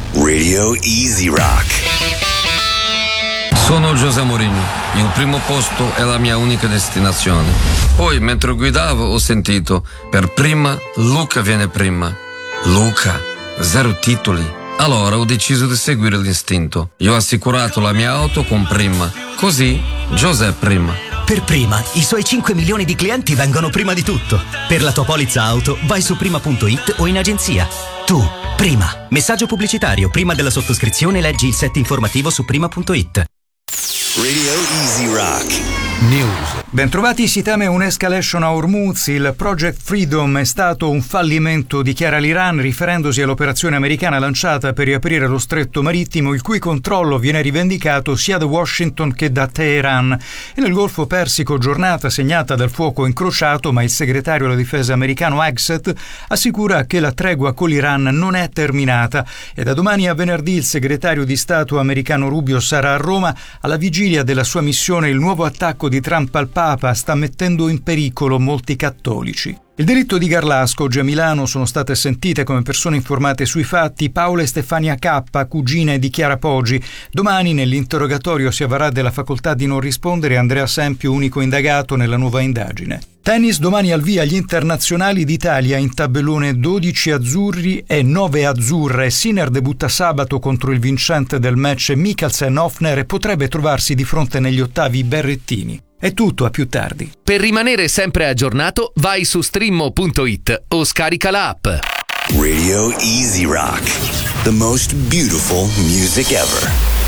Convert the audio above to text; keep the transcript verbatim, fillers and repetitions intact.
Radio Easy Rock. Sono José Mourinho, il primo posto è la mia unica destinazione. Poi, mentre guidavo, ho sentito, per prima, Luca viene prima. Luca, zero titoli. Allora ho deciso di seguire l'istinto. Io ho assicurato la mia auto con Prima. Così, José prima. Per Prima, i suoi cinque milioni di clienti vengono prima di tutto. Per la tua polizza auto, vai su prima punto it o in agenzia. Tu, Prima. Messaggio pubblicitario. Prima della sottoscrizione leggi il set informativo su prima punto it. Radio Easy Rock. News. Bentrovati, si teme un'escalation a Hormuz. Il Project Freedom è stato un fallimento, dichiara l'Iran, riferendosi all'operazione americana lanciata per riaprire lo stretto marittimo, il cui controllo viene rivendicato sia da Washington che da Teheran. E nel Golfo Persico, giornata segnata dal fuoco incrociato, ma il segretario alla difesa americano Hegseth assicura che la tregua con l'Iran non è terminata e da domani a venerdì il segretario di Stato americano Rubio sarà a Roma. Alla vigilia della sua missione, il nuovo attacco di Trump al Papa sta mettendo in pericolo molti cattolici. Il delitto di Garlasco. Oggi a Milano sono state sentite come persone informate sui fatti Paola e Stefania K, cugine di Chiara Poggi. Domani nell'interrogatorio si avvarrà della facoltà di non rispondere Andrea Sempio, unico indagato nella nuova indagine. Tennis, domani al via gli internazionali d'Italia, in tabellone dodici azzurri e nove azzurre. Sinner debutta sabato contro il vincente del match Mikkelsen-Hoffner e potrebbe trovarsi di fronte negli ottavi Berrettini. È tutto, a più tardi. Per rimanere sempre aggiornato, vai su streammo punto it o scarica l'app. Radio Easy Rock. The most beautiful music ever.